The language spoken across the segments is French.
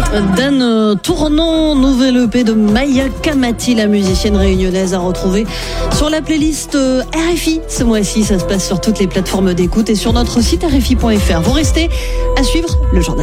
Dan Tournant, nouvelle EP de Maya Kamati, la musicienne réunionnaise à retrouver sur la playlist RFI ce mois-ci. Ça se passe sur toutes les plateformes d'écoute et sur notre site rfi.fr. Vous restez à suivre le journal.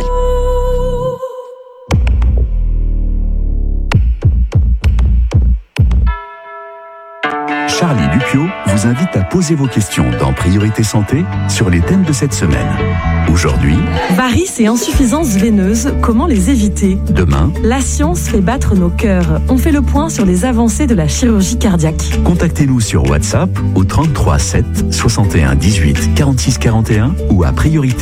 Charlie Lupio vous invite à poser vos questions dans Priorité Santé sur les thèmes de cette semaine. Aujourd'hui, varices et insuffisances veineuses, comment les éviter ? Demain, la science fait battre nos cœurs. On fait le point sur les avancées de la chirurgie cardiaque. Contactez-nous sur WhatsApp au 33 7 61 18 46 41 ou à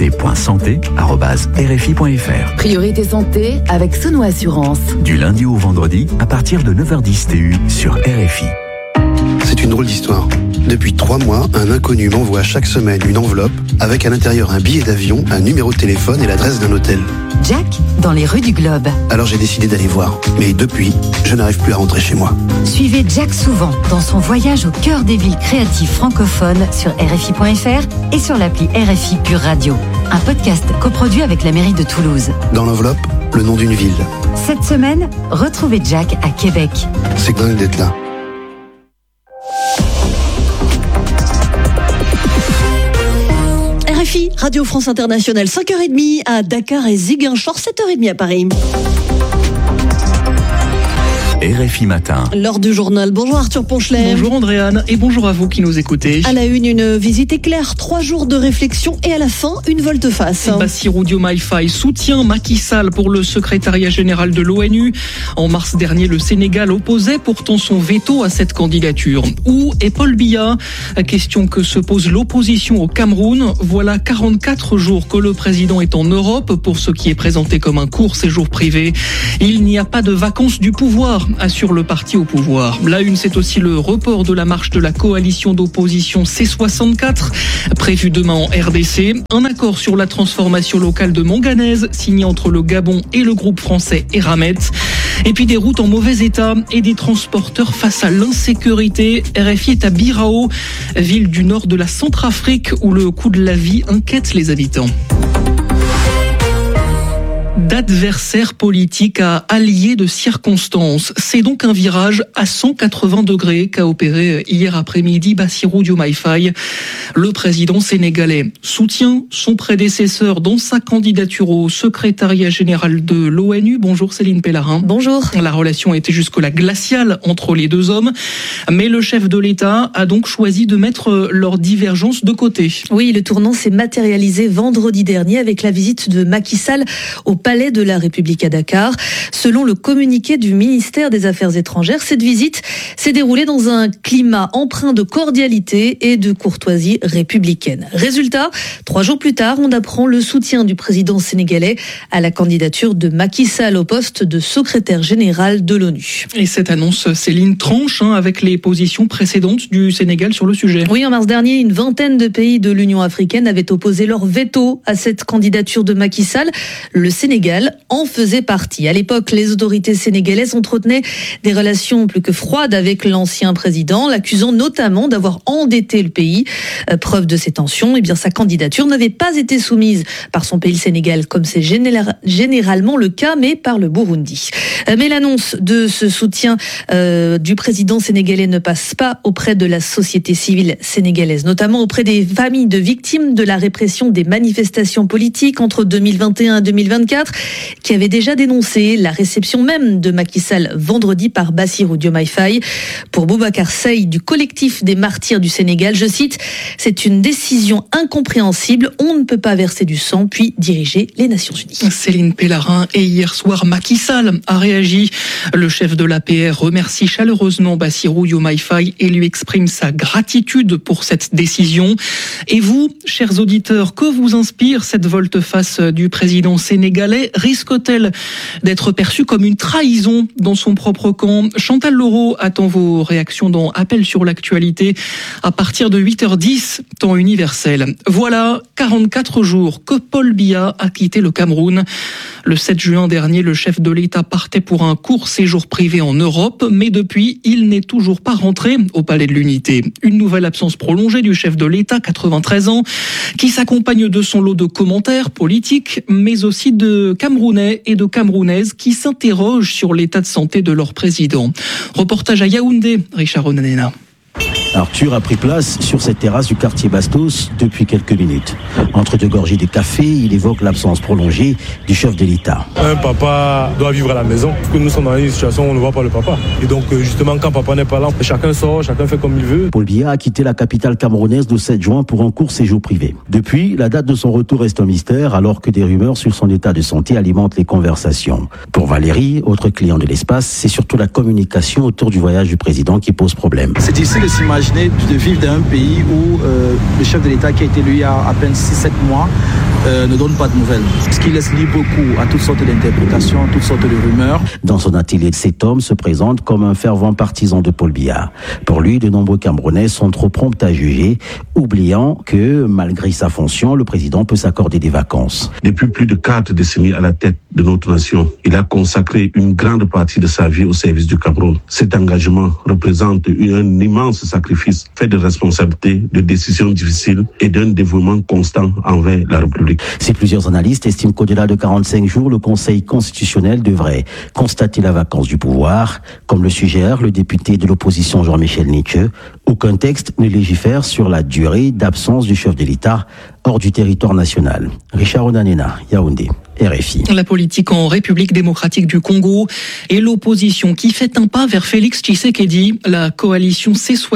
priorité.santé@rfi.fr. Priorité Santé avec Sono Assurance. Du lundi au vendredi à partir de 9h10 TU sur RFI. C'est une drôle d'histoire. Depuis 3 mois, un inconnu m'envoie chaque semaine une enveloppe avec à l'intérieur un billet d'avion, un numéro de téléphone et l'adresse d'un hôtel. Jack, dans les rues du Globe. Alors j'ai décidé d'aller voir. Mais depuis, je n'arrive plus à rentrer chez moi. Suivez Jack souvent dans son voyage au cœur des villes créatives francophones sur RFI.fr et sur l'appli RFI Pure Radio. Un podcast coproduit avec la mairie de Toulouse. Dans l'enveloppe, le nom d'une ville. Cette semaine, retrouvez Jack à Québec. C'est dingue d'être là. RFI, Radio France Internationale, 5h30 à Dakar et Ziguinchor, 7h30 à Paris. RFI Matin. L'heure du journal. Bonjour Arthur Ponchelet. Bonjour Andréane et bonjour à vous qui nous écoutez. À la une visite éclair, 3 jours de réflexion et à la fin, une volte-face. Bassirou Diomaye Faye soutient Macky Sall pour le secrétariat général de l'ONU. En mars dernier, le Sénégal opposait pourtant son veto à cette candidature. Où est Paul Biya ? Question que se pose l'opposition au Cameroun. Voilà 44 jours que le président est en Europe pour ce qui est présenté comme un court séjour privé. Il n'y a pas de vacances du pouvoir, assure le parti au pouvoir. La une, c'est aussi le report de la marche de la coalition d'opposition C64, prévue demain en RDC. Un accord sur la transformation locale de manganèse, signé entre le Gabon et le groupe français Eramet. Et puis des routes en mauvais état et des transporteurs face à l'insécurité. RFI est à Birao, ville du nord de la Centrafrique, où le coût de la vie inquiète les habitants. D'adversaires politiques à alliés de circonstances. C'est donc un virage à 180 degrés qu'a opéré hier après-midi Bassirou Diomaye Faye. Le président sénégalais soutient son prédécesseur dans sa candidature au secrétariat général de l'ONU. Bonjour Céline Pellarin. Bonjour. La relation était jusque-là glaciale entre les deux hommes, mais le chef de l'État a donc choisi de mettre leurs divergences de côté. Oui, le tournant s'est matérialisé vendredi dernier avec la visite de Macky Sall au Palais de la République à Dakar. Selon le communiqué du ministère des Affaires étrangères, cette visite s'est déroulée dans un climat empreint de cordialité et de courtoisie républicaine. Résultat, 3 jours plus tard, on apprend le soutien du président sénégalais à la candidature de Macky Sall au poste de secrétaire général de l'ONU. Et cette annonce, Céline, tranche avec les positions précédentes du Sénégal sur le sujet. Oui, en mars dernier, une vingtaine de pays de l'Union africaine avaient opposé leur veto à cette candidature de Macky Sall. Le Sénégal en faisait partie. À l'époque, les autorités sénégalaises entretenaient des relations plus que froides avec l'ancien président, l'accusant notamment d'avoir endetté le pays. Preuve de ces tensions, sa candidature n'avait pas été soumise par son pays, le Sénégal, comme c'est généralement le cas, mais par le Burundi. Mais l'annonce de ce soutien du président sénégalais ne passe pas auprès de la société civile sénégalaise, notamment auprès des familles de victimes de la répression des manifestations politiques entre 2021 et 2024, qui avait déjà dénoncé la réception même de Macky Sall vendredi par Bassirou Diomaye Faye. Pour Boubacar Seye du collectif des martyrs du Sénégal, je cite, « C'est une décision incompréhensible, on ne peut pas verser du sang puis diriger les Nations Unies ». Céline Pellarin, et hier soir, Macky Sall a réagi. Le chef de l'APR remercie chaleureusement Bassirou Diomaye Faye et lui exprime sa gratitude pour cette décision. Et vous, chers auditeurs, que vous inspire cette volte-face du président sénégalais ? Risque-t-elle d'être perçue comme une trahison dans son propre camp ? Chantal Laureau attend vos réactions dans Appel sur l'actualité à partir de 8h10, temps universel. Voilà 44 jours que Paul Biya a quitté le Cameroun. Le 7 juin dernier, le chef de l'État partait pour un court séjour privé en Europe, mais depuis, il n'est toujours pas rentré au Palais de l'Unité. Une nouvelle absence prolongée du chef de l'État, 93 ans, qui s'accompagne de son lot de commentaires politiques, mais aussi de Camerounais et de Camerounaises qui s'interrogent sur l'état de santé de leur président. Reportage à Yaoundé, Richard Onanena. Arthur a pris place sur cette terrasse du quartier Bastos depuis quelques minutes. Entre deux gorgées de café, il évoque l'absence prolongée du chef de l'État. Un papa doit vivre à la maison. Nous sommes dans une situation où on ne voit pas le papa. Et donc justement, quand papa n'est pas là, chacun sort, chacun fait comme il veut. Paul Biya a quitté la capitale camerounaise le 7 juin pour un court séjour privé. Depuis, la date de son retour reste un mystère alors que des rumeurs sur son état de santé alimentent les conversations. Pour Valérie, autre client de l'espace, c'est surtout la communication autour du voyage du président qui pose problème. C'est difficile de s'imaginer de vivre dans un pays où le chef de l'État qui a été élu il y a à peine 6-7 mois ne donne pas de nouvelles. Ce qui laisse libre beaucoup à toutes sortes d'interprétations, toutes sortes de rumeurs. Dans son atelier, cet homme se présente comme un fervent partisan de Paul Biya. Pour lui, de nombreux Camerounais sont trop prompts à juger, oubliant que, malgré sa fonction, le président peut s'accorder des vacances. Depuis plus de 4 décennies à la tête de notre nation, il a consacré une grande partie de sa vie au service du Cameroun. Cet engagement représente un immense sacrifice fait de responsabilités, de décisions difficiles et d'un dévouement constant envers la République. Si plusieurs analystes estiment qu'au-delà de 45 jours, le Conseil constitutionnel devrait constater la vacance du pouvoir, comme le suggère le député de l'opposition Jean-Michel Nietzsche, aucun texte ne légifère sur la durée d'absence du chef de l'État hors du territoire national. Richard Onanena, Yaoundé, RFI. La politique en République démocratique du Congo et l'opposition qui fait un pas vers Félix Tshisekedi. La coalition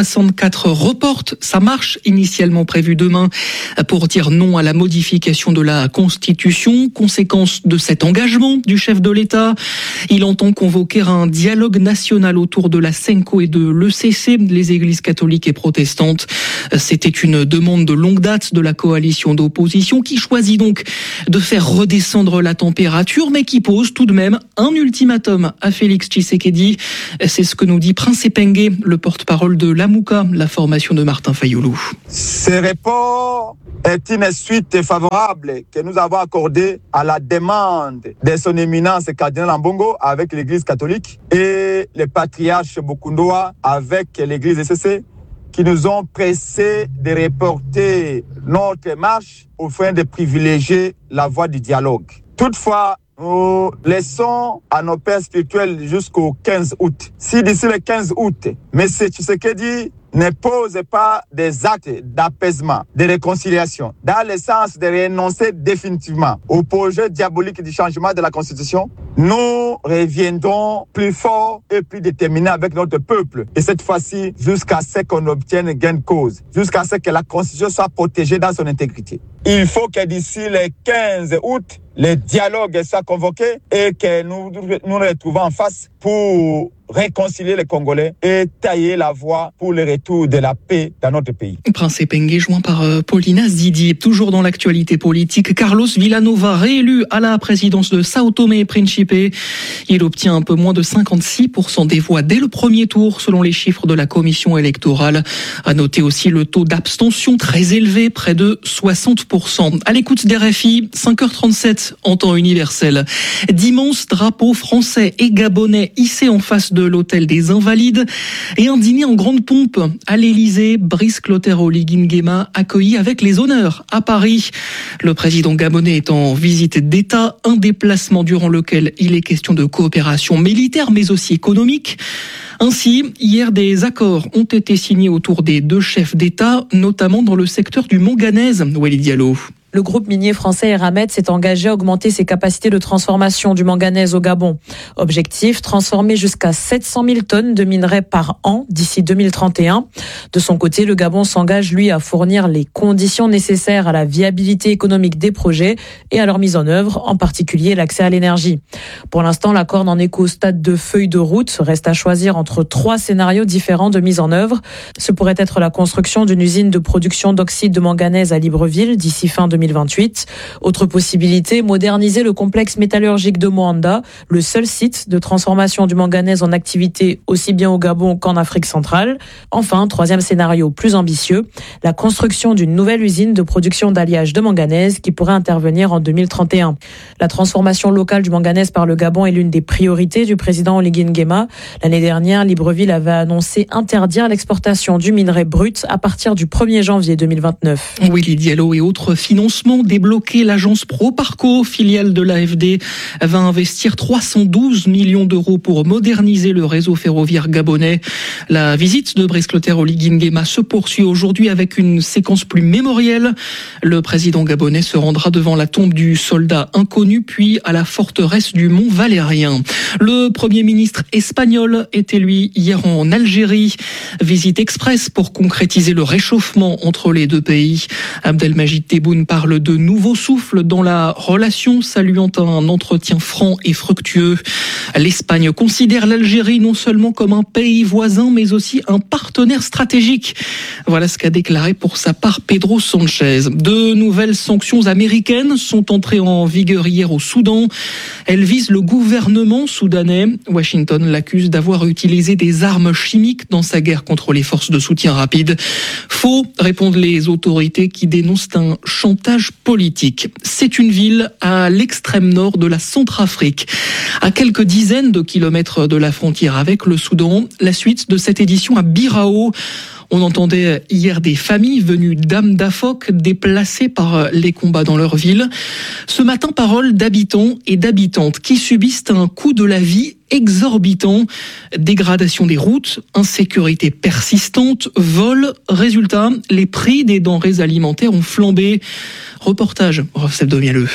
C64 reporte sa marche initialement prévue demain pour dire non à la modification de la Constitution. Conséquence de cet engagement du chef de l'État, il entend convoquer un dialogue national autour de la SENCO et de l'ECC, les églises catholiques et protestantes. C'était une demande de longue date de la coalition d'opposition qui choisit donc de faire redescendre la température, mais qui pose tout de même un ultimatum à Félix Tshisekedi. C'est ce que nous dit Prince Epengue, le porte-parole de l'AMUCA, la formation de Martin Fayoulou. Ce report est une suite favorable que nous avons accordée à la demande de son éminence cardinal Ambongo avec l'église catholique et le patriarche Bokundoa avec l'église ECC, qui nous ont pressé de reporter notre marche au fin de privilégier la voie du dialogue. Toutefois, nous laissons à nos pères spirituels jusqu'au 15 août. Si d'ici le 15 août, M. Tshisekedi ne pose pas des actes d'apaisement, de réconciliation, dans le sens de renoncer définitivement au projet diabolique du changement de la Constitution, nous reviendrons plus forts et plus déterminés avec notre peuple. Et cette fois-ci, jusqu'à ce qu'on obtienne gain de cause, jusqu'à ce que la Constitution soit protégée dans son intégrité. Il faut que d'ici le 15 août, le dialogue soit convoqué et que nous nous retrouvons en face pour réconcilier les Congolais et tailler la voie pour le retour de la paix dans notre pays. Prince Epengue joint par Paulina Zidi. Toujours dans l'actualité politique, Carlos Villanova réélu à la présidence de Sao Tomé et Principe. Il obtient un peu moins de 56% des voix dès le premier tour selon les chiffres de la commission électorale. À noter aussi le taux d'abstention très élevé, près de 60%. À l'écoute d'RFI, 5h37 en temps universel. D'immenses drapeaux français et gabonais hissés en face de l'hôtel des Invalides et un dîner en grande pompe à l'Élysée. Brice Clotaire Oligui Nguema accueilli avec les honneurs à Paris. Le président gabonais est en visite d'État, un déplacement durant lequel il est question de coopération militaire mais aussi économique. Ainsi, hier, des accords ont été signés autour des deux chefs d'État, notamment dans le secteur du manganèse. Walid Diallo. Le groupe minier français Eramet s'est engagé à augmenter ses capacités de transformation du manganèse au Gabon. Objectif, transformer jusqu'à 700 000 tonnes de minerais par an d'ici 2031. De son côté, le Gabon s'engage, lui, à fournir les conditions nécessaires à la viabilité économique des projets et à leur mise en œuvre, en particulier l'accès à l'énergie. Pour l'instant, l'accord n'en est qu'au stade de feuille de route. Reste à choisir entre 3 scénarios différents de mise en œuvre. Ce pourrait être la construction d'une usine de production d'oxyde de manganèse à Libreville d'ici fin 2028. Autre possibilité, moderniser le complexe métallurgique de Moanda, le seul site de transformation du manganèse en activité aussi bien au Gabon qu'en Afrique centrale. Enfin, 3e scénario plus ambitieux, la construction d'une nouvelle usine de production d'alliage de manganèse qui pourrait intervenir en 2031. La transformation locale du manganèse par le Gabon est l'une des priorités du président Oligui Nguema. L'année dernière, Libreville avait annoncé interdire l'exportation du minerai brut à partir du 1er janvier 2029. Willy Diallo et autres financiers lancement débloqué. L'agence Proparco, filiale de l'AFD, va investir 312 millions d'euros pour moderniser le réseau ferroviaire gabonais. La visite de Brice Clotaire Oligui Nguema se poursuit aujourd'hui avec une séquence plus mémorielle. Le président gabonais se rendra devant la tombe du soldat inconnu, puis à la forteresse du Mont Valérien. Le Premier ministre espagnol était lui hier en Algérie. Visite express pour concrétiser le réchauffement entre les deux pays. Abdelmajid Tebboune parle de nouveau souffle dans la relation, saluant un entretien franc et fructueux. L'Espagne considère l'Algérie non seulement comme un pays voisin, mais aussi un partenaire stratégique. Voilà ce qu'a déclaré pour sa part Pedro Sanchez. De nouvelles sanctions américaines sont entrées en vigueur hier au Soudan. Elles visent le gouvernement soudanais. Washington l'accuse d'avoir utilisé des armes chimiques dans sa guerre contre les forces de soutien rapide. Faux, répondent les autorités qui dénoncent un chantage politique. C'est une ville à l'extrême nord de la Centrafrique, à quelques dizaines de kilomètres de la frontière avec le Soudan. La suite de cette édition à Birao. On entendait hier des familles venues d'Amdafok déplacées par les combats dans leur ville. Ce matin, parole d'habitants et d'habitantes qui subissent un coût de la vie exorbitant. Dégradation des routes, insécurité persistante, vol. Résultat, les prix des denrées alimentaires ont flambé. Reportage, Rofseb Domieleux.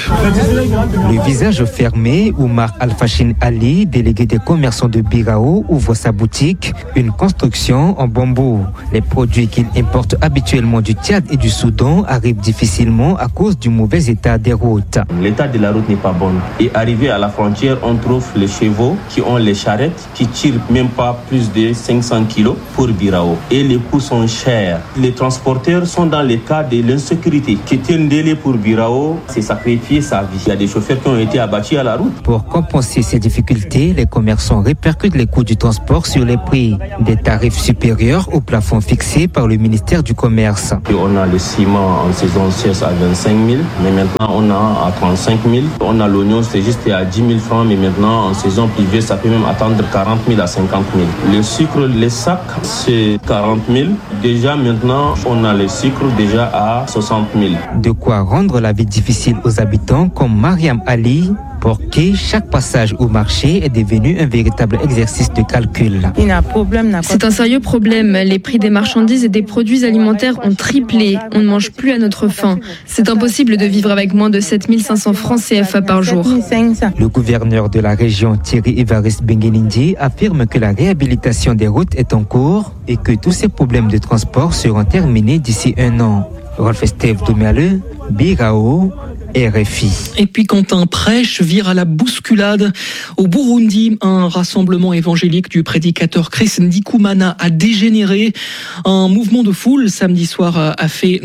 Le visage fermé, Oumar Al-Fashin Ali, délégué des commerçants de Birao, ouvre sa boutique, une construction en bambou. Les produits qu'il importe habituellement du Tchad et du Soudan arrivent difficilement à cause du mauvais état des routes. L'état de la route n'est pas bon. Et arrivé à la frontière, on trouve les chevaux qui ont les charrettes qui tirent même pas plus de 500 kilos pour Birao. Et les coûts sont chers. Les transporteurs sont dans le cas de l'insécurité. Quitter un délai pour Birao, c'est sacrifier sa vie. Il y a des chauffeurs qui ont été abattus à la route. Pour compenser ces difficultés, les commerçants répercutent les coûts du transport sur les prix. Des tarifs supérieurs au plafond fixé par le ministère du Commerce. Et on a le ciment en saison sèche à 25 000, mais maintenant on a à 35 000. On a l'oignon, c'est juste à 10 000 francs, mais maintenant en saison privée, ça peut même attendre 40 000 à 50 000. Le sucre, les sacs, c'est 40 000. Déjà maintenant, on a le sucre déjà à 60 000. De quoi rendre la vie difficile aux habitants comme Mariam Ali, pour qui chaque passage au marché est devenu un véritable exercice de calcul. C'est un sérieux problème. Les prix des marchandises et des produits alimentaires ont triplé. On ne mange plus à notre faim. C'est impossible de vivre avec moins de 7 500 francs CFA par jour. Le gouverneur de la région, Thierry Évariste Benguelindi, affirme que la réhabilitation des routes est en cours et que tous ces problèmes de transport seront terminés d'ici 1 an. Rolf Esteve Domialeux, Birao, RFI. Et puis quand un prêche vire à la bousculade, au Burundi, un rassemblement évangélique du prédicateur Chris Ndikumana a dégénéré. Un mouvement de foule samedi soir a fait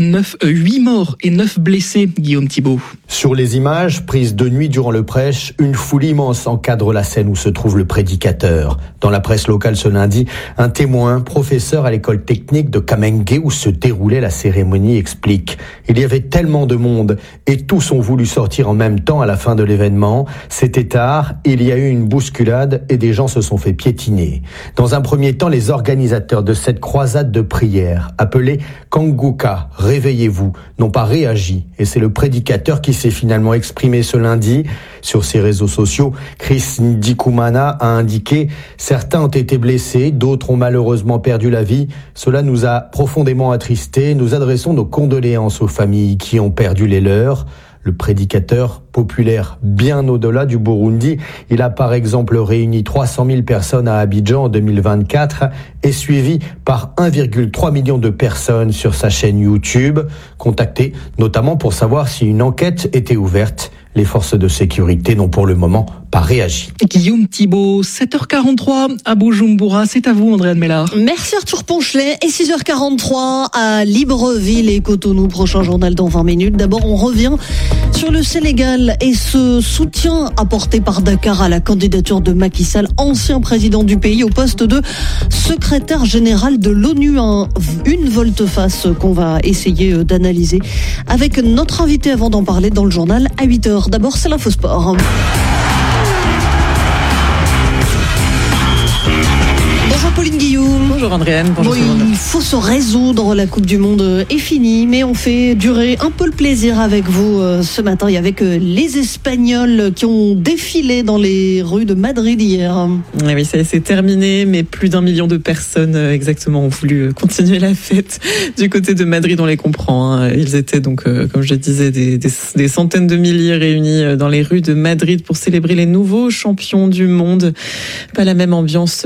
8 morts et 9 blessés. Guillaume Thibault. Sur les images prises de nuit durant le prêche, une foule immense encadre la scène où se trouve le prédicateur. Dans la presse locale ce lundi, un témoin, professeur à l'école technique de Kamenge où se déroulait la cérémonie, explique: il y avait tellement de monde et tous ont voulu sortir en même temps à la fin de l'événement. C'était tard, il y a eu une bousculade et des gens se sont fait piétiner. Dans un premier temps, les organisateurs de cette croisade de prière, appelée Kanguka, réveillez-vous, n'ont pas réagi. Et c'est le prédicateur qui s'est finalement exprimé ce lundi. Sur ses réseaux sociaux, Chris Ndikumana a indiqué « Certains ont été blessés, d'autres ont malheureusement perdu la vie. Cela nous a profondément attristés. Nous adressons nos condoléances aux familles qui ont perdu les leurs. » Le prédicateur, populaire bien au-delà du Burundi, il a par exemple réuni 300 000 personnes à Abidjan en 2024 et suivi par 1,3 million de personnes sur sa chaîne YouTube, contacté notamment pour savoir si une enquête était ouverte. Les forces de sécurité n'ont pour le moment pas réagi. Guillaume Thibault, 7h43 à Bujumbura. C'est à vous, Andréane Mélard. Merci Arthur Ponchelet. Et 6h43 à Libreville et Cotonou. Prochain journal dans 20 minutes. D'abord, on revient sur le Sénégal et ce soutien apporté par Dakar à la candidature de Macky Sall, ancien président du pays, au poste de secrétaire général de l'ONU. Une volte-face qu'on va essayer d'analyser avec notre invité avant d'en parler dans le journal à 8h. D'abord, c'est l'Infosport. Bonjour Pauline Guillaume. Bonjour Bonjour Andréane, bonjour tout le monde. Il faut se résoudre, la Coupe du Monde est finie, mais on fait durer un peu le plaisir avec vous ce matin et avec les Espagnols qui ont défilé dans les rues de Madrid hier. Oui, ça c'est terminé, mais plus d'1 million de personnes exactement ont voulu continuer la fête du côté de Madrid, on les comprend. Ils étaient donc, comme je le disais, des centaines de milliers réunis dans les rues de Madrid pour célébrer les nouveaux champions du monde. Pas la même ambiance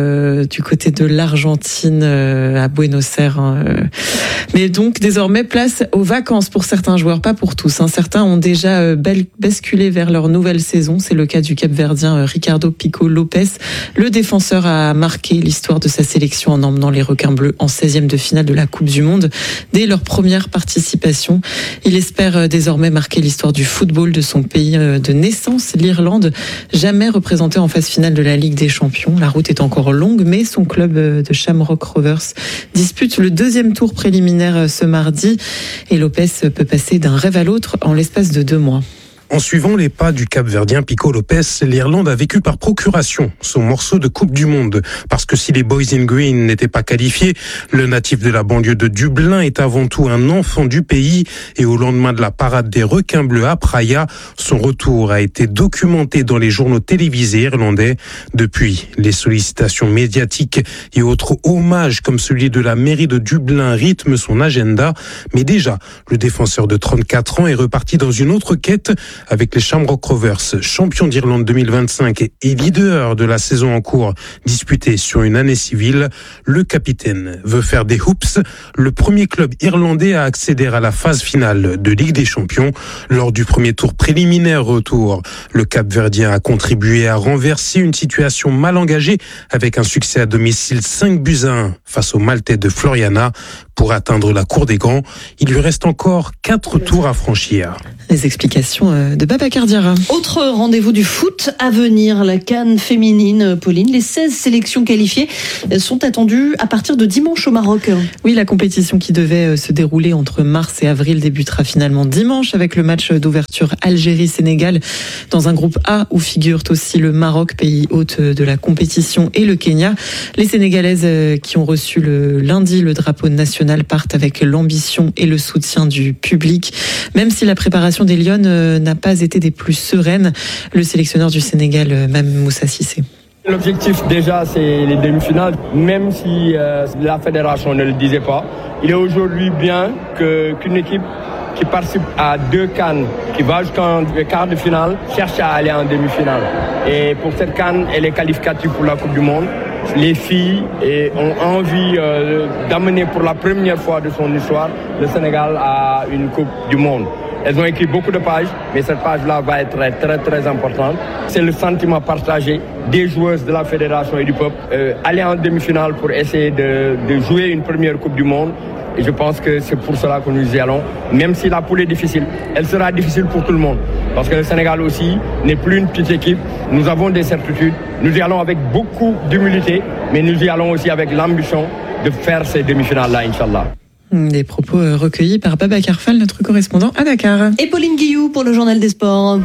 du côté de l'Argentine à Buenos Aires. Mais donc désormais place aux vacances pour certains joueurs, pas pour tous. Certains ont déjà basculé vers leur nouvelle saison. C'est le cas du Cap-Verdien Ricardo Pico Lopez. Le défenseur a marqué l'histoire de sa sélection en emmenant les requins bleus en 16e de finale de la Coupe du Monde dès leur première participation. Il espère désormais marquer l'histoire du football de son pays de naissance, l'Irlande, jamais représenté en phase finale de la Ligue des Champions. La route est encore longue, mais son club de Shamrock Rovers dispute le 2e tour préliminaire ce mardi et Lopez peut passer d'un rêve à l'autre en l'espace de 2 mois. En suivant les pas du Cap-Verdien Pico Lopez, l'Irlande a vécu par procuration son morceau de Coupe du Monde. Parce que si les Boys in Green n'étaient pas qualifiés, le natif de la banlieue de Dublin est avant tout un enfant du pays. Et au lendemain de la parade des requins bleus à Praia, son retour a été documenté dans les journaux télévisés irlandais. Depuis, les sollicitations médiatiques et autres hommages comme celui de la mairie de Dublin rythment son agenda. Mais déjà, le défenseur de 34 ans est reparti dans une autre quête avec les Shamrock Rovers, champions d'Irlande 2025 et leader de la saison en cours disputée sur une année civile. Le capitaine veut faire des hoops, le premier club irlandais à accéder à la phase finale de Ligue des Champions. Lors du premier tour préliminaire retour, le Cap-Verdien a contribué à renverser une situation mal engagée avec un succès à domicile 5-1 face au Maltais de Floriana. Pour atteindre la cour des grands, il lui reste encore 4 tours à franchir. Les explications de Babacar Diarra. Autre rendez-vous du foot à venir, la CAN féminine, Pauline. Les 16 sélections qualifiées sont attendues à partir de dimanche au Maroc. Oui, la compétition qui devait se dérouler entre mars et avril débutera finalement dimanche avec le match d'ouverture Algérie-Sénégal dans un groupe A où figurent aussi le Maroc, pays hôte de la compétition, et le Kenya. Les Sénégalaises qui ont reçu lundi le drapeau national partent avec l'ambition et le soutien du public. Même si la préparation des Lionnes n'a pas été des plus sereines, le sélectionneur du Sénégal, Mame Moussa Cissé. L'objectif déjà c'est les demi-finales, même si la fédération ne le disait pas. Il est aujourd'hui bien qu'une équipe qui participe à 2 CAN, qui va jusqu'en quart de finale, cherche à aller en demi-finale. Et pour cette CAN, elle est qualificative pour la Coupe du Monde. Les filles ont envie d'amener pour la première fois de son histoire le Sénégal à une Coupe du Monde. Elles ont écrit beaucoup de pages, mais cette page-là va être très très importante. C'est le sentiment partagé des joueuses de la fédération et du peuple. Aller en demi-finale pour essayer de jouer une première Coupe du Monde. Et je pense que c'est pour cela que nous y allons. Même si la poule est difficile, elle sera difficile pour tout le monde. Parce que le Sénégal aussi n'est plus une petite équipe. Nous avons des certitudes. Nous y allons avec beaucoup d'humilité, mais nous y allons aussi avec l'ambition de faire ces demi-finales-là, Inch'Allah. Des propos recueillis par Babacar Fall, notre correspondant à Dakar. Et Pauline Guillou pour le Journal des Sports.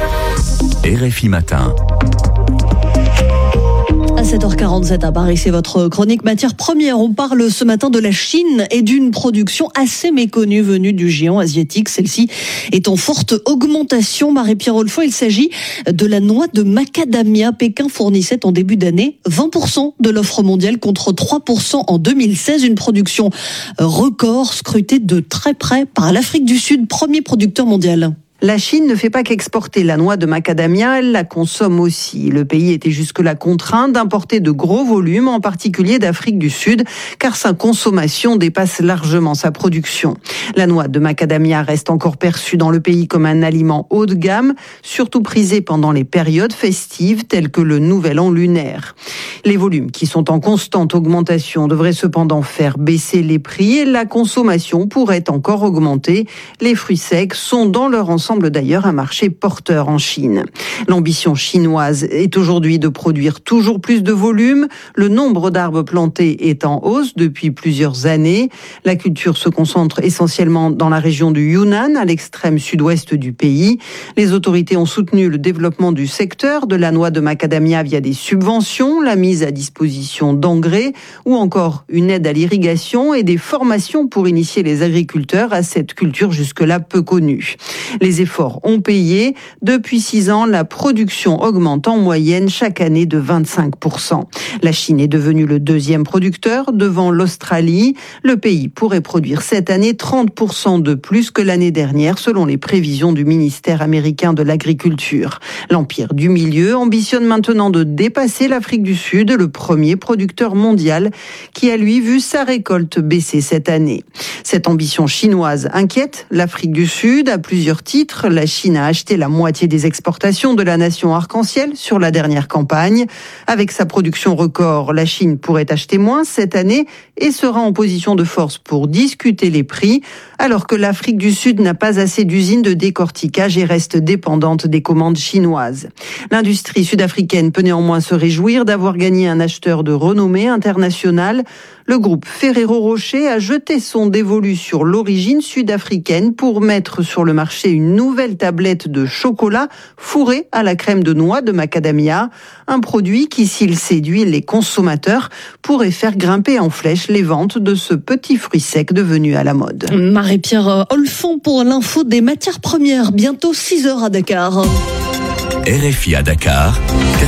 RFI Matin. À 7h47 à Paris, c'est votre chronique matière première. On parle ce matin de la Chine et d'une production assez méconnue venue du géant asiatique. Celle-ci est en forte augmentation. Marie-Pierre Olfon, il s'agit de la noix de macadamia. Pékin fournissait en début d'année 20% de l'offre mondiale contre 3% en 2016. Une production record scrutée de très près par l'Afrique du Sud, premier producteur mondial. La Chine ne fait pas qu'exporter la noix de macadamia, elle la consomme aussi. Le pays était jusque-là contraint d'importer de gros volumes, en particulier d'Afrique du Sud, car sa consommation dépasse largement sa production. La noix de macadamia reste encore perçue dans le pays comme un aliment haut de gamme, surtout prisé pendant les périodes festives telles que le Nouvel An lunaire. Les volumes, qui sont en constante augmentation, devraient cependant faire baisser les prix et la consommation pourrait encore augmenter. Les fruits secs sont dans leur ensemble semble d'ailleurs un marché porteur en Chine. L'ambition chinoise est aujourd'hui de produire toujours plus de volume. Le nombre d'arbres plantés est en hausse depuis plusieurs années. La culture se concentre essentiellement dans la région du Yunnan, à l'extrême sud-ouest du pays. Les autorités ont soutenu le développement du secteur, de la noix de macadamia via des subventions, la mise à disposition d'engrais ou encore une aide à l'irrigation et des formations pour initier les agriculteurs à cette culture jusque-là peu connue. Les efforts ont payé. Depuis 6 ans, la production augmente en moyenne chaque année de 25%. La Chine est devenue le deuxième producteur devant l'Australie. Le pays pourrait produire cette année 30% de plus que l'année dernière selon les prévisions du ministère américain de l'Agriculture. L'Empire du Milieu ambitionne maintenant de dépasser l'Afrique du Sud, le premier producteur mondial qui a lui vu sa récolte baisser cette année. Cette ambition chinoise inquiète l'Afrique du Sud à plusieurs titres. La Chine a acheté la moitié des exportations de la nation arc-en-ciel sur la dernière campagne. Avec sa production record, la Chine pourrait acheter moins cette année et sera en position de force pour discuter les prix, alors que l'Afrique du Sud n'a pas assez d'usines de décortiquage et reste dépendante des commandes chinoises. L'industrie sud-africaine peut néanmoins se réjouir d'avoir gagné un acheteur de renommée internationale. Le groupe Ferrero Rocher a jeté son dévolu sur l'origine sud-africaine pour mettre sur le marché une nouvelle tablette de chocolat fourrée à la crème de noix de macadamia. Un produit qui, s'il séduit les consommateurs, pourrait faire grimper en flèche les ventes de ce petit fruit sec devenu à la mode. Marie-Pierre Olfon pour l'info des matières premières. Bientôt 6h à Dakar. RFI à Dakar,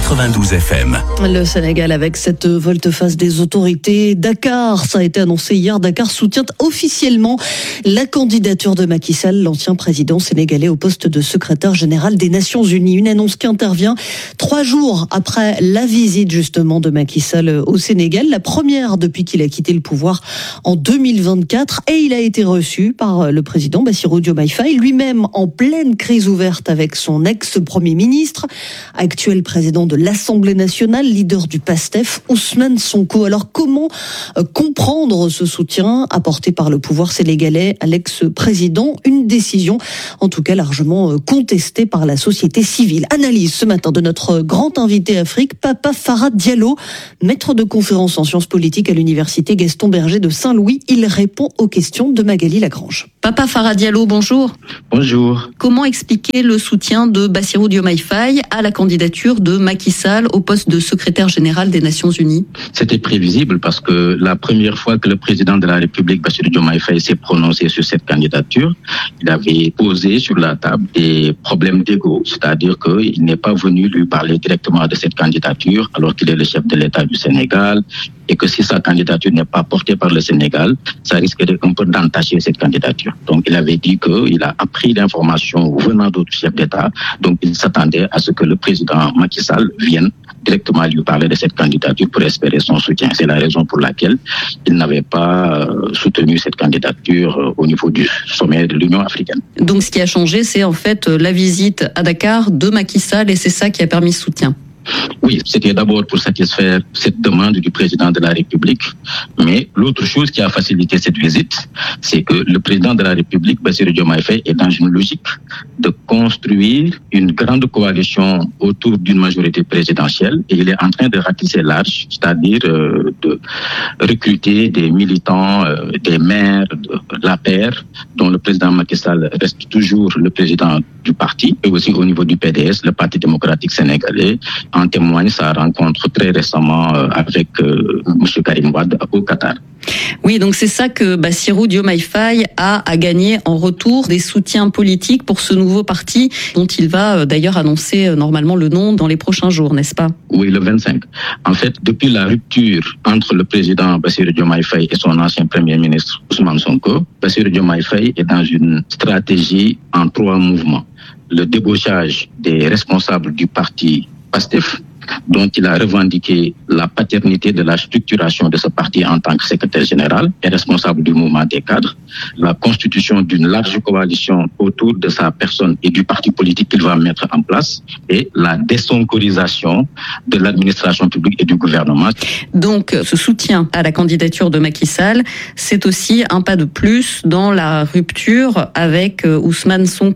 92 FM. Le Sénégal avec cette volte-face des autorités. Dakar, ça a été annoncé hier, Dakar soutient officiellement la candidature de Macky Sall, l'ancien président sénégalais au poste de secrétaire général des Nations Unies. Une annonce qui intervient 3 jours après la visite justement de Macky Sall au Sénégal, la première depuis qu'il a quitté le pouvoir en 2024. Et il a été reçu par le président Bassirou Diomaye Faye, lui-même en pleine crise ouverte avec son ex-premier ministre, actuel président de l'Assemblée nationale, leader du PASTEF, Ousmane Sonko. Alors comment comprendre ce soutien apporté par le pouvoir sénégalais à l'ex-président? Une décision en tout cas largement contestée par la société civile. Analyse ce matin de notre grand invité Afrique, Papa Farah Diallo, maître de conférence en sciences politiques à l'université Gaston Berger de Saint-Louis. Il répond aux questions de Magali Lagrange. Papa Farah Diallo, bonjour. Bonjour. Comment expliquer le soutien de Bassirou Diomaye Faye à la candidature de Macky Sall au poste de secrétaire général des Nations Unies? C'était prévisible parce que la première fois que le président de la République, Bassirou Diomaye Faye, s'est prononcé sur cette candidature, il avait posé sur la table des problèmes d'ego, c'est-à-dire qu'il n'est pas venu lui parler directement de cette candidature alors qu'il est le chef de l'État du Sénégal, et que si sa candidature n'est pas portée par le Sénégal, ça risquerait un peu d'entacher cette candidature. Donc il avait dit qu'il a appris l'information venant d'autres chefs d'État, donc il s'attendait à ce que le président Macky Sall vienne directement lui parler de cette candidature pour espérer son soutien. C'est la raison pour laquelle il n'avait pas soutenu cette candidature au niveau du sommet de l'Union africaine. Donc ce qui a changé, c'est en fait la visite à Dakar de Macky Sall et c'est ça qui a permis ce soutien. Oui, c'était d'abord pour satisfaire cette demande du président de la République. Mais l'autre chose qui a facilité cette visite, c'est que le président de la République, Bassirou Diomaye Faye, est dans une logique de construire une grande coalition autour d'une majorité présidentielle. Et il est en train de ratisser large, c'est-à-dire de recruter des militants, des maires de l'APR, dont le président Macky Sall reste toujours le président du parti, et aussi au niveau du PDS, le Parti démocratique sénégalais. En témoigne sa rencontre très récemment avec M. Karim Wade au Qatar. Oui, donc c'est ça que Bassirou Diomaye Faye a gagné en retour des soutiens politiques pour ce nouveau parti dont il va d'ailleurs annoncer normalement le nom dans les prochains jours, n'est-ce pas? Oui, le 25. En fait, depuis la rupture entre le président Bassirou Diomaye Faye et son ancien premier ministre Ousmane Sonko, Bassirou Diomaye Faye est dans une stratégie en 3 mouvements. Le débauchage des responsables du parti PASTEF, dont il a revendiqué la paternité de la structuration de ce parti en tant que secrétaire général et responsable du mouvement des cadres, la constitution d'une large coalition autour de sa personne et du parti politique qu'il va mettre en place, et la désonkorisation de l'administration publique et du gouvernement. Donc ce soutien à la candidature de Macky Sall, c'est aussi un pas de plus dans la rupture avec Ousmane Sonko.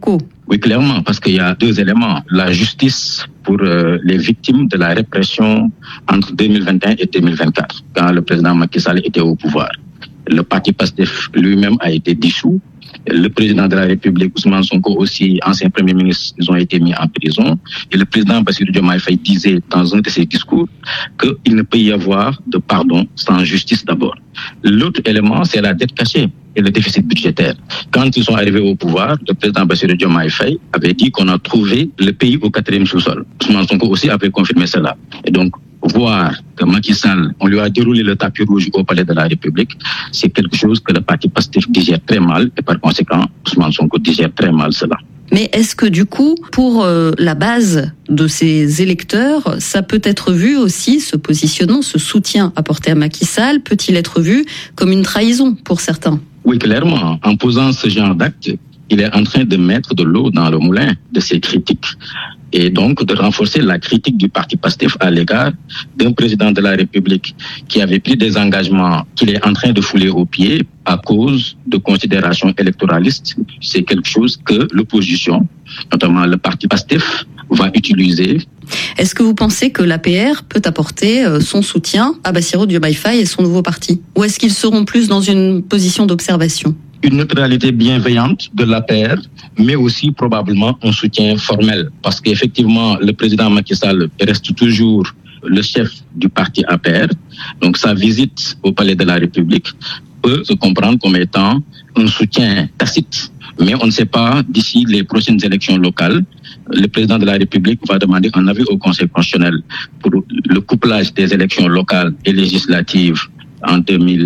Oui, clairement, parce qu'il y a deux éléments. La justice pour les victimes de la répression entre 2021 et 2024, quand le président Macky Sall était au pouvoir. Le parti PASTEF lui-même a été dissous. Le président de la République, Ousmane Sonko aussi, ancien premier ministre, ils ont été mis en prison. Et le président Bassirou Diomaye Faye disait dans un de ses discours qu'il ne peut y avoir de pardon sans justice d'abord. L'autre élément, c'est la dette cachée et le déficit budgétaire. Quand ils sont arrivés au pouvoir, le président Bassirou Diomaye Faye avait dit qu'on a trouvé le pays au 4e sous-sol. Ousmane Sonko aussi avait confirmé cela. Et donc, voir que Macky Sall, on lui a déroulé le tapis rouge au palais de la République, c'est quelque chose que le parti PASTEF digère très mal et par conséquent, Ousmane Sonko digère très mal cela. Mais est-ce que du coup, pour la base de ces électeurs, ça peut être vu aussi, ce positionnement, ce soutien apporté à Macky Sall, peut-il être vu comme une trahison pour certains ? Oui, clairement. En posant ce genre d'acte, il est en train de mettre de l'eau dans le moulin de ses critiques. Et donc de renforcer la critique du parti PASTEF à l'égard d'un président de la République qui avait pris des engagements qu'il est en train de fouler aux pieds à cause de considérations électoralistes. C'est quelque chose que l'opposition, notamment le parti PASTEF, va utiliser. Est-ce que vous pensez que l'APR peut apporter son soutien à Bassirou Diomaye Faye et son nouveau parti ? Ou est-ce qu'ils seront plus dans une position d'observation ? Une neutralité bienveillante de l'APR, mais aussi probablement un soutien formel. Parce qu'effectivement, le président Macky Sall reste toujours le chef du parti APR. Donc sa visite au palais de la République peut se comprendre comme étant un soutien tacite. Mais on ne sait pas, d'ici les prochaines élections locales, le président de la République va demander un avis au Conseil constitutionnel pour le couplage des élections locales et législatives en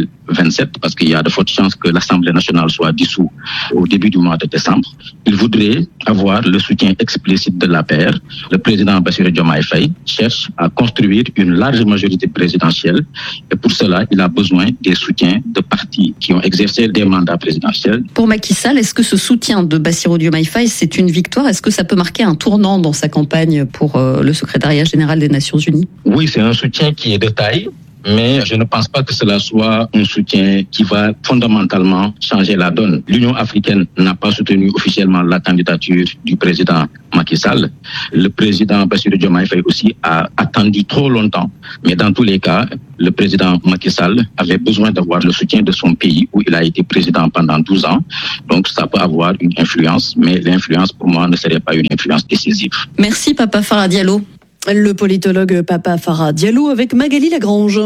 2027, parce qu'il y a de fortes chances que l'Assemblée nationale soit dissoute au début du mois de décembre. Il voudrait avoir le soutien explicite de l'APR. Le président Bassirou Diomaye Faye cherche à construire une large majorité présidentielle et pour cela, il a besoin des soutiens de partis qui ont exercé des mandats présidentiels. Pour Macky Sall, est-ce que ce soutien de Bassirou Diomaye Faye, c'est une victoire ? Est-ce que ça peut marquer un tournant dans sa campagne pour le secrétariat général des Nations Unies ? Oui, c'est un soutien qui est de taille. Mais je ne pense pas que cela soit un soutien qui va fondamentalement changer la donne. L'Union africaine n'a pas soutenu officiellement la candidature du président Macky Sall. Le président Bassirou Diomaye Faye aussi a attendu trop longtemps. Mais dans tous les cas, le président Macky Sall avait besoin d'avoir le soutien de son pays où il a été président pendant 12 ans. Donc ça peut avoir une influence, mais l'influence pour moi ne serait pas une influence décisive. Merci Papa Farah Diallo. Le politologue Papa Farah Diallo avec Magali Lagrange.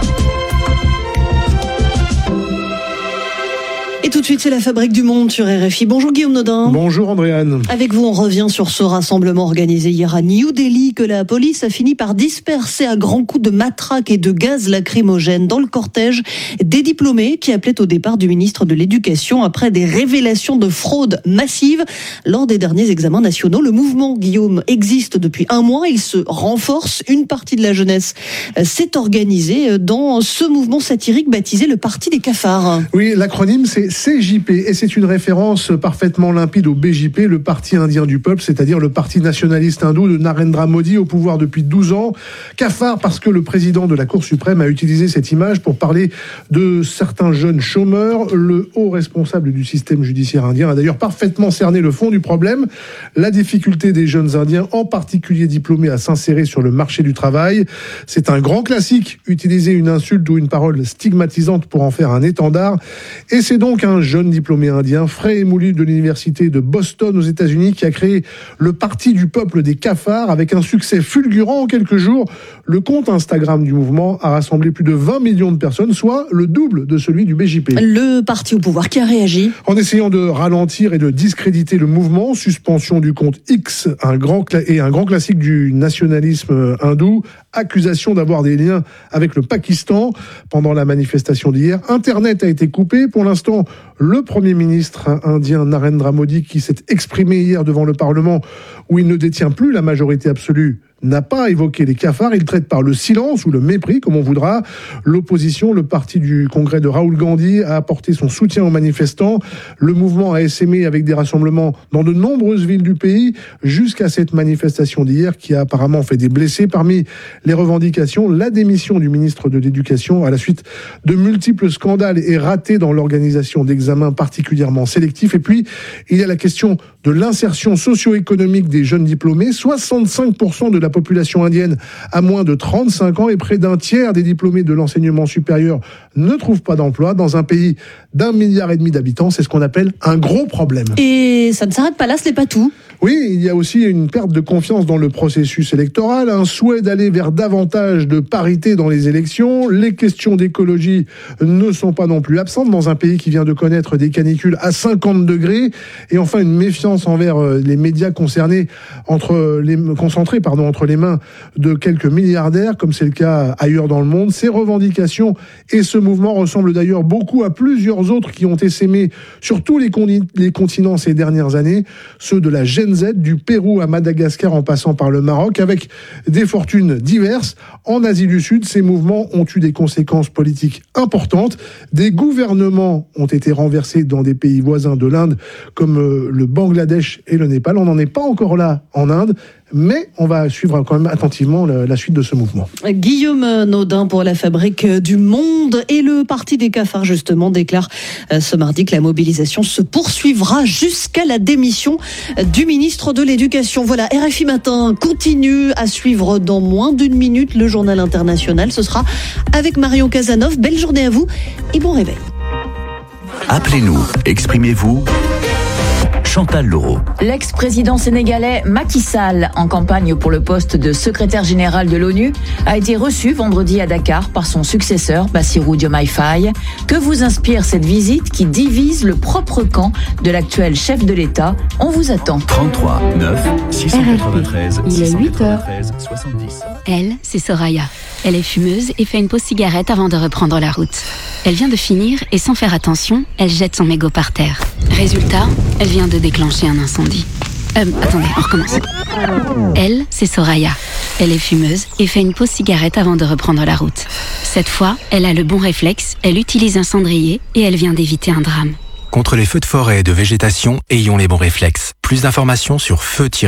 Et tout de suite, c'est la Fabrique du Monde sur RFI. Bonjour Guillaume Nodin. Bonjour Andréane. Avec vous, on revient sur ce rassemblement organisé hier à New Delhi que la police a fini par disperser à grands coups de matraque et de gaz lacrymogène. Dans le cortège, des diplômés qui appelaient au départ du ministre de l'Éducation après des révélations de fraude massive lors des derniers examens nationaux. Le mouvement, Guillaume, existe depuis un mois. Il se renforce. Une partie de la jeunesse s'est organisée dans ce mouvement satirique baptisé le Parti des cafards. Oui, l'acronyme c'est CJP et c'est une référence parfaitement limpide au BJP, le Parti indien du peuple, c'est-à-dire le parti nationaliste hindou de Narendra Modi au pouvoir depuis 12 ans. Cafard parce que le président de la Cour suprême a utilisé cette image pour parler de certains jeunes chômeurs. Le haut responsable du système judiciaire indien a d'ailleurs parfaitement cerné le fond du problème, la difficulté des jeunes indiens, en particulier diplômés, à s'insérer sur le marché du travail. C'est un grand classique, utiliser une insulte ou une parole stigmatisante pour en faire un étendard. Et c'est donc un jeune diplômé indien, frais et moulu de l'université de Boston aux États-Unis, qui a créé le Parti du peuple des cafards avec un succès fulgurant en quelques jours. Le compte Instagram du mouvement a rassemblé plus de 20 millions de personnes, soit le double de celui du BJP. Le parti au pouvoir qui a réagi en essayant de ralentir et de discréditer le mouvement. Suspension du compte X, un grand classique du nationalisme hindou. Accusation d'avoir des liens avec le Pakistan. Pendant la manifestation d'hier, Internet a été coupé. Pour l'instant, le Premier ministre indien Narendra Modi, qui s'est exprimé hier devant le Parlement, où il ne détient plus la majorité absolue, n'a pas évoqué les cafards. Il traite par le silence ou le mépris, comme on voudra. L'opposition, le parti du congrès de Rahul Gandhi, a apporté son soutien aux manifestants. Le mouvement a essaimé avec des rassemblements dans de nombreuses villes du pays, jusqu'à cette manifestation d'hier qui a apparemment fait des blessés. Parmi les revendications, la démission du ministre de l'Éducation à la suite de multiples scandales et ratés dans l'organisation d'examens particulièrement sélectifs. Et puis, il y a la question de l'insertion socio-économique des jeunes diplômés. 65% de la population indienne a moins de 35 ans et près d'un tiers des diplômés de l'enseignement supérieur ne trouvent pas d'emploi. Dans un pays d'1,5 milliard d'habitants, c'est ce qu'on appelle un gros problème. Et ça ne s'arrête pas là, ce n'est pas tout. Oui, il y a aussi une perte de confiance dans le processus électoral, un souhait d'aller vers davantage de parité dans les élections. Les questions d'écologie ne sont pas non plus absentes dans un pays qui vient de connaître des canicules à 50 degrés. Et enfin, une méfiance envers les médias concentrés entre les mains de quelques milliardaires, comme c'est le cas ailleurs dans le monde. Ces revendications et ce mouvement ressemblent d'ailleurs beaucoup à plusieurs autres qui ont essaimé sur tous les continents ces dernières années, ceux de la Gen Z, du Pérou à Madagascar en passant par le Maroc, avec des fortunes diverses. En Asie du Sud, ces mouvements ont eu des conséquences politiques importantes. Des gouvernements ont été renversés dans des pays voisins de l'Inde, comme le Bangladesh et le Népal. On n'en est pas encore là en Inde, mais on va suivre quand même attentivement la suite de ce mouvement. Guillaume Naudin pour la Fabrique du Monde, et le Parti des cafards justement déclare ce mardi que la mobilisation se poursuivra jusqu'à la démission du ministre de l'Éducation. Voilà, RFI Matin continue à suivre dans moins d'une minute le journal international. Ce sera avec Marion Casanov. Belle journée à vous et bon réveil. Appelez-nous, exprimez-vous. Chantal Laurent. L'ex-président sénégalais Macky Sall, en campagne pour le poste de secrétaire général de l'ONU, a été reçu vendredi à Dakar par son successeur Bassirou Diomaye Faye. Que vous inspire cette visite qui divise le propre camp de l'actuel chef de l'État? On vous attend. 33 9 693 Il est 8h. 70. Elle, c'est Soraya. Elle est fumeuse et fait une pause cigarette avant de reprendre la route. Elle vient de finir et sans faire attention, elle jette son mégot par terre. Résultat, elle vient de déclencher un incendie. Attendez, on recommence. Elle, c'est Soraya. Elle est fumeuse et fait une pause cigarette avant de reprendre la route. Cette fois, elle a le bon réflexe, elle utilise un cendrier et elle vient d'éviter un drame. Contre les feux de forêt et de végétation, ayons les bons réflexes. Plus d'informations sur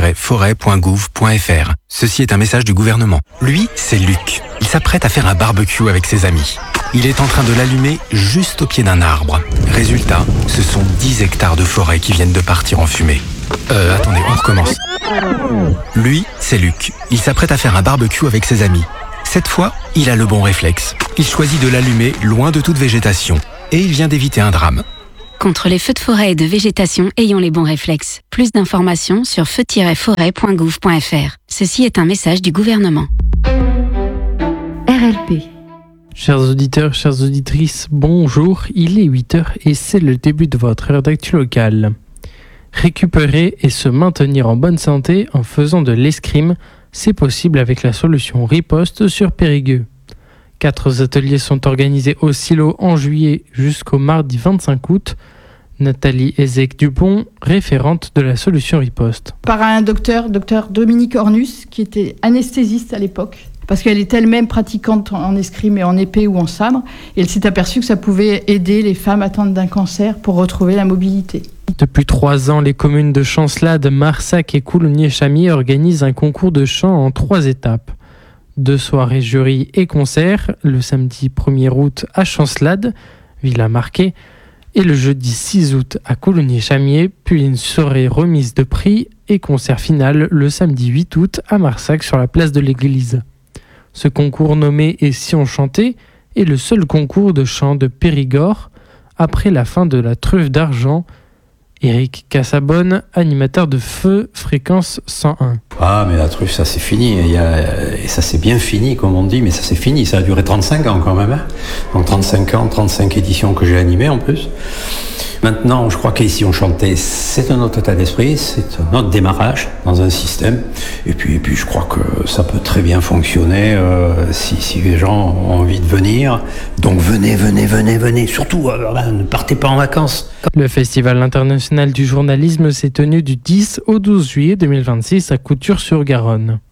feu-forêt.gouv.fr. Ceci est un message du gouvernement. Lui, c'est Luc. Il s'apprête à faire un barbecue avec ses amis. Il est en train de l'allumer juste au pied d'un arbre. Résultat, ce sont 10 hectares de forêt qui viennent de partir en fumée. Attendez, on recommence. Lui, c'est Luc. Il s'apprête à faire un barbecue avec ses amis. Cette fois, il a le bon réflexe. Il choisit de l'allumer loin de toute végétation. Et il vient d'éviter un drame. Contre les feux de forêt et de végétation, ayons les bons réflexes. Plus d'informations sur feu-forêt.gouv.fr. Ceci est un message du gouvernement. RLP. Chers auditeurs, chères auditrices, bonjour, il est 8h et c'est le début de votre heure d'actu locale. Récupérer et se maintenir en bonne santé en faisant de l'escrime, c'est possible avec la solution Riposte sur Périgueux. 4 ateliers sont organisés au silo en juillet jusqu'au mardi 25 août. Nathalie Ezek-Dupont, référente de la solution Riposte. Par un docteur Dominique Ornus, qui était anesthésiste à l'époque, parce qu'elle est elle-même pratiquante en escrime et en épée ou en sabre, et elle s'est aperçue que ça pouvait aider les femmes atteintes d'un cancer pour retrouver la mobilité. Depuis 3 ans, les communes de Chancelade, Marsac et Coulommiers-Chamiers organisent un concours de chant en 3 étapes. 2 soirées jury et concerts, le samedi 1er août à Chancelade, Villa Marquet, et le jeudi 6 août à Coulommiers-Chamiers, puis une soirée remise de prix et concert final le samedi 8 août à Marsac sur la place de l'église. Ce concours nommé « Et si on chantait » est le seul concours de chant de Périgord après la fin de la truffe d'argent. Éric Cassabonne, animateur de Feu, fréquence 101. Ah, mais la truffe, ça c'est fini. Et ça c'est bien fini, comme on dit, mais ça c'est fini. Ça a duré 35 ans quand même. En 35 ans, 35 éditions que j'ai animées en plus. Maintenant, je crois qu'ici on chantait, c'est un autre état d'esprit, c'est un autre démarrage dans un système. Et puis je crois que ça peut très bien fonctionner si les gens ont envie de venir. Donc venez. Surtout, ne partez pas en vacances. Le Festival international du journalisme s'est tenu du 10 au 12 juillet 2026 à Couture-sur-Garonne.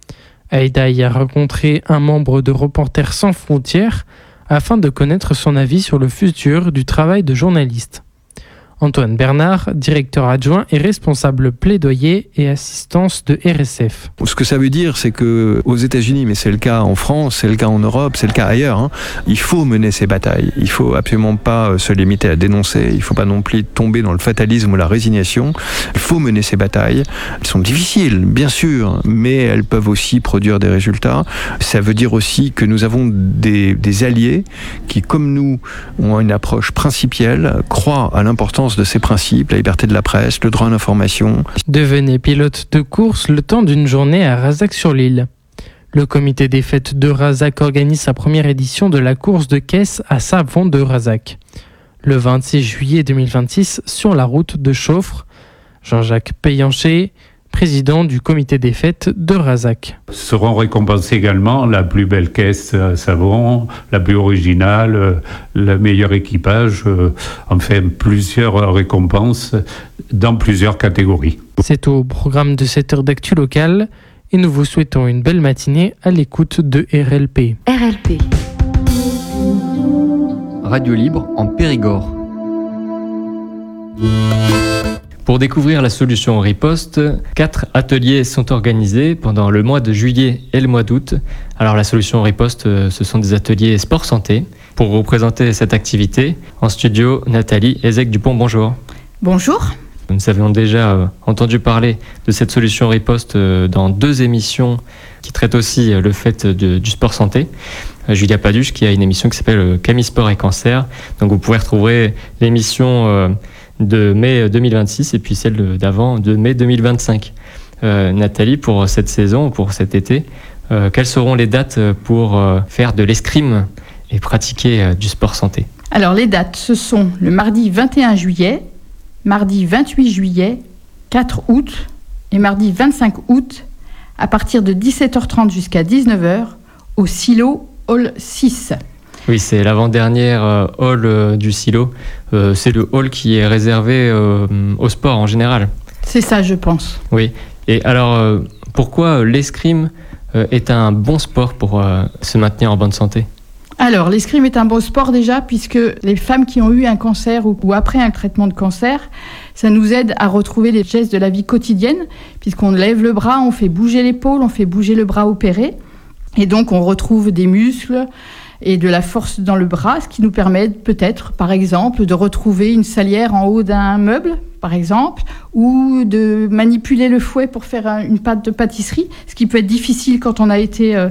Aïda y a rencontré un membre de Reporters sans frontières afin de connaître son avis sur le futur du travail de journaliste. Antoine Bernard, directeur adjoint et responsable plaidoyer et assistance de RSF. Ce que ça veut dire, c'est que aux États-Unis, mais c'est le cas en France, c'est le cas en Europe, c'est le cas ailleurs, il faut mener ces batailles. Il faut absolument pas se limiter à dénoncer. Il faut pas non plus tomber dans le fatalisme ou la résignation. Il faut mener ces batailles. Elles sont difficiles, bien sûr, mais elles peuvent aussi produire des résultats. Ça veut dire aussi que nous avons des alliés qui, comme nous, ont une approche principielle, croient à l'importance de ces principes, la liberté de la presse, le droit à l'information. Devenez pilote de course le temps d'une journée à Razac-sur-l'Île. Le comité des fêtes de Razac organise sa première édition de la course de caisse à Savon de Razac. Le 26 juillet 2026 sur la route de Chaufre. Jean-Jacques Payanché, président du comité des fêtes de Razac. Seront récompensés également la plus belle caisse à savon, la plus originale, le meilleur équipage, enfin plusieurs récompenses dans plusieurs catégories. C'est au programme de cette heure d'actu locale et nous vous souhaitons une belle matinée à l'écoute de RLP. RLP. Radio Libre en Périgord. Pour découvrir la solution Riposte, 4 ateliers sont organisés pendant le mois de juillet et le mois d'août. Alors la solution Riposte, ce sont des ateliers sport-santé. Pour représenter cette activité, en studio, Nathalie Ezek-Dupont, bonjour. Bonjour. Nous avions déjà entendu parler de cette solution Riposte dans 2 émissions qui traitent aussi le fait du sport-santé. Julia Paduche qui a une émission qui s'appelle Camille Sport et Cancer. Donc vous pouvez retrouver l'émission de mai 2026 et puis celle d'avant de mai 2025. Nathalie, pour cette saison, pour cet été, quelles seront les dates pour faire de l'escrime et pratiquer du sport santé ? Alors les dates, ce sont le mardi 21 juillet, mardi 28 juillet, 4 août et mardi 25 août à partir de 17h30 jusqu'à 19h au Silo Hall 6. Oui, c'est l'avant-dernière hall du silo. C'est le hall qui est réservé au sport en général. C'est ça, je pense. Oui. Et alors, pourquoi l'escrime est un bon sport pour se maintenir en bonne santé ? Alors, l'escrime est un bon sport déjà, puisque les femmes qui ont eu un cancer ou après un traitement de cancer, ça nous aide à retrouver les gestes de la vie quotidienne, puisqu'on lève le bras, on fait bouger l'épaule, on fait bouger le bras opéré, et donc on retrouve des muscles et de la force dans le bras, ce qui nous permet peut-être, par exemple, de retrouver une salière en haut d'un meuble, par exemple, ou de manipuler le fouet pour faire une pâte de pâtisserie, ce qui peut être difficile quand on a été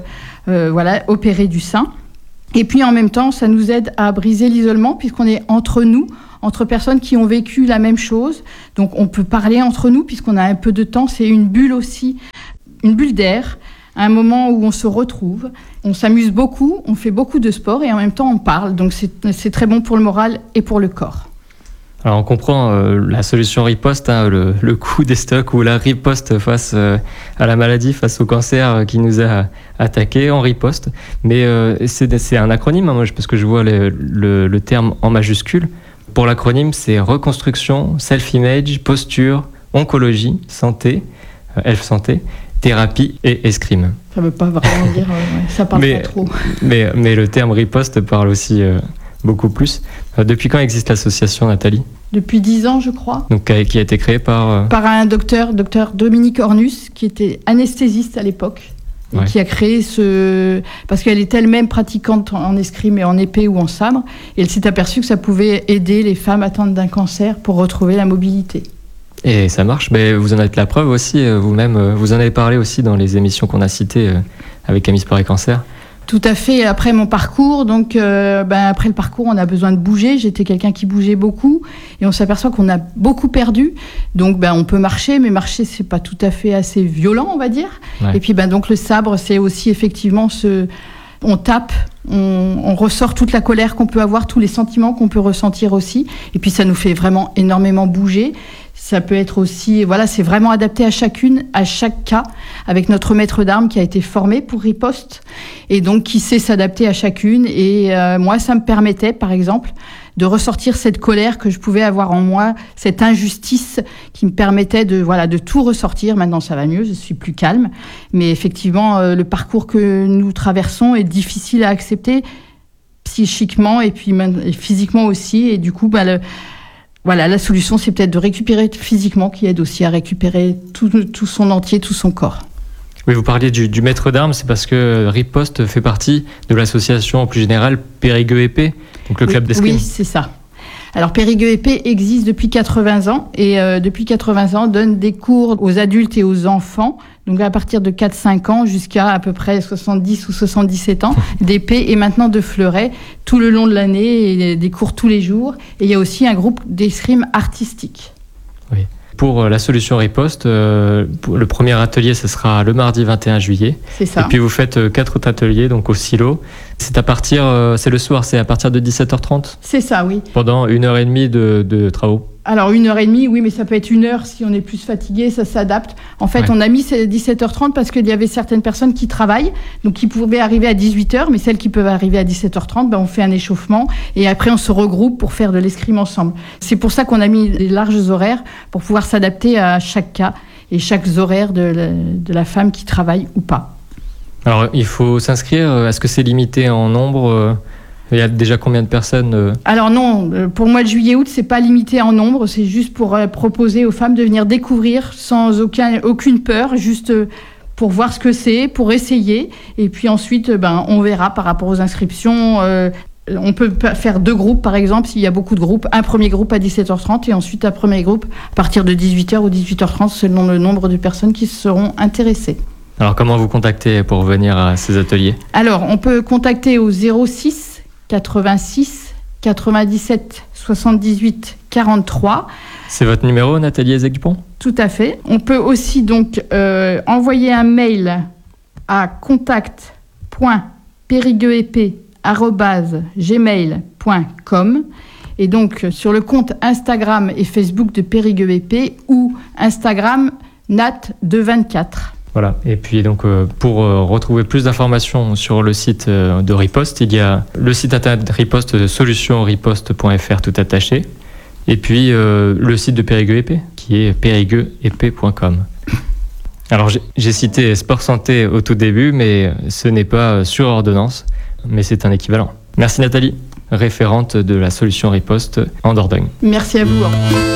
opéré du sein. Et puis en même temps, ça nous aide à briser l'isolement, puisqu'on est entre nous, entre personnes qui ont vécu la même chose. Donc on peut parler entre nous, puisqu'on a un peu de temps. C'est une bulle aussi, une bulle d'air, un moment où on se retrouve, on s'amuse beaucoup, on fait beaucoup de sport et en même temps on parle. Donc c'est très bon pour le moral et pour le corps. Alors on comprend la solution riposte, le coup des stocks ou la riposte face à la maladie, face au cancer qui nous a attaqué, on riposte. Mais c'est un acronyme, parce que je vois le terme en majuscule. Pour l'acronyme, c'est reconstruction, self-image, posture, oncologie, santé, health santé, thérapie et escrime. Ça ne veut pas vraiment dire, ça parle pas trop. Mais le terme riposte parle aussi beaucoup plus. Depuis quand existe l'association, Nathalie ? Depuis 10 ans, je crois. Donc, qui a été créée par un docteur Dominique Ornus, qui était anesthésiste à l'époque, et qui a créé parce qu'elle est elle-même pratiquante en escrime et en épée ou en sabre, et elle s'est aperçue que ça pouvait aider les femmes atteintes d'un cancer pour retrouver la mobilité. Et ça marche, mais vous en êtes la preuve aussi, vous-même, vous en avez parlé aussi dans les émissions qu'on a citées avec Camille Sport et Cancer. Tout à fait, après mon parcours, donc après le parcours, on a besoin de bouger. J'étais quelqu'un qui bougeait beaucoup et on s'aperçoit qu'on a beaucoup perdu. Donc on peut marcher, mais marcher, c'est pas tout à fait assez violent, on va dire. Ouais. Et puis donc le sabre, c'est aussi effectivement on tape, on ressort toute la colère qu'on peut avoir, tous les sentiments qu'on peut ressentir aussi. Et puis ça nous fait vraiment énormément bouger. Ça peut être aussi, voilà, c'est vraiment adapté à chaque cas, avec notre maître d'armes qui a été formé pour riposte et donc qui sait s'adapter à chacune. Et moi, ça me permettait, par exemple, de ressortir cette colère que je pouvais avoir en moi, cette injustice qui me permettait de tout ressortir. Maintenant, ça va mieux, je suis plus calme. Mais effectivement, le parcours que nous traversons est difficile à accepter psychiquement et puis physiquement aussi. Et du coup, la solution, c'est peut-être de récupérer physiquement, qui aide aussi à récupérer tout son entier, tout son corps. Oui, vous parliez du maître d'armes, c'est parce que Riposte fait partie de l'association plus générale Périgueux-Épée, donc le club d'escrime. Oui, c'est ça. Alors Périgueux-Épée existe depuis 80 ans et depuis 80 ans donne des cours aux adultes et aux enfants, donc à partir de 4-5 ans jusqu'à peu près 70 ou 77 ans, d'épée et maintenant de fleuret tout le long de l'année, et des cours tous les jours. Et il y a aussi un groupe d'escrime artistique. Oui. Pour la solution Riposte, le premier atelier, ce sera le mardi 21 juillet. C'est ça. Et puis vous faites 4 autres ateliers, donc au silo. C'est le soir, c'est à partir de 17h30 ? C'est ça, oui. Pendant 1h30 de travaux. Alors 1h30, oui, mais ça peut être 1 heure si on est plus fatigué, ça s'adapte. En fait, on a mis 17h30 parce qu'il y avait certaines personnes qui travaillent, donc qui pouvaient arriver à 18h, mais celles qui peuvent arriver à 17h30, on fait un échauffement et après on se regroupe pour faire de l'escrime ensemble. C'est pour ça qu'on a mis des larges horaires pour pouvoir s'adapter à chaque cas et chaque horaire de la femme qui travaille ou pas. Alors il faut s'inscrire, est-ce que c'est limité en nombre ? Il y a déjà combien de personnes Alors non, pour le mois de juillet-août, c'est pas limité en nombre, c'est juste pour proposer aux femmes de venir découvrir sans aucune peur, juste pour voir ce que c'est, pour essayer. Et puis ensuite, on verra par rapport aux inscriptions. On peut faire 2 groupes, par exemple, s'il y a beaucoup de groupes. Un premier groupe à 17h30 et ensuite un premier groupe à partir de 18h ou 18h30, selon le nombre de personnes qui seront intéressées. Alors comment vous contacter pour venir à ces ateliers ? Alors, on peut contacter au 06 86 97 78 43. C'est votre numéro, Nathalie Ezek-Dupont ? Tout à fait. On peut aussi donc envoyer un mail à contact.périgueuxépée@gmail.com et donc sur le compte Instagram et Facebook de Périgueux-Épée ou Instagram Nat224. Voilà. Et puis donc pour retrouver plus d'informations sur le site de Riposte, il y a le site internet Riposte, solutionriposte.fr tout attaché, et puis le site de Périgueux-Épée qui est périgueuxépée.com. Alors j'ai cité Sport Santé au tout début, mais ce n'est pas sur ordonnance, mais c'est un équivalent. Merci Nathalie, référente de la solution Riposte en Dordogne. Merci à vous.